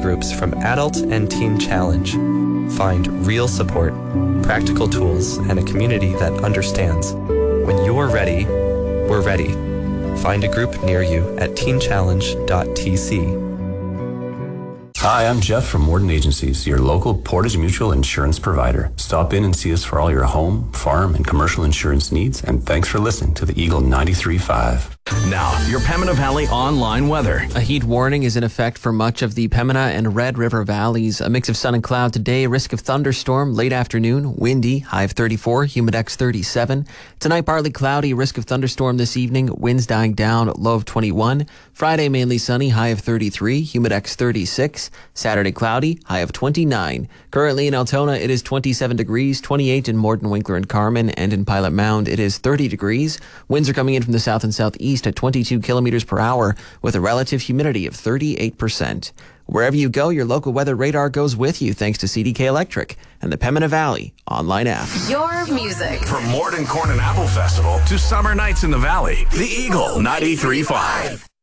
groups from Adult and Teen Challenge. Find real support, practical tools, and a community that understands. When you're ready, we're ready. Find a group near you at teenchallenge.tc. Hi, I'm Jeff from Warden Agencies, your local Portage Mutual insurance provider. Stop in and see us for all your home, farm, and commercial insurance needs, and thanks for listening to the Eagle 93.5. Now, your Pembina Valley online weather. A heat warning is in effect for much of the Pembina and Red River valleys. A mix of sun and cloud today, risk of thunderstorm late afternoon, windy, high of 34, humidex 37. Tonight, partly cloudy, risk of thunderstorm this evening, winds dying down, low of 21. Friday, mainly sunny, high of 33, humidex 36. Saturday, cloudy, high of 29. Currently in Altona, it is 27 degrees, 28 in Morden, Winkler, and Carman, and in Pilot Mound, it is 30 degrees. Winds are coming in from the south and southeast at 22 kilometers per hour with a relative humidity of 38%. Wherever you go, your local weather radar goes with you thanks to CDK Electric and the Pembina Valley online app. Your music. From Morden Corn and Apple Festival to summer nights in the valley, the Eagle 93.5.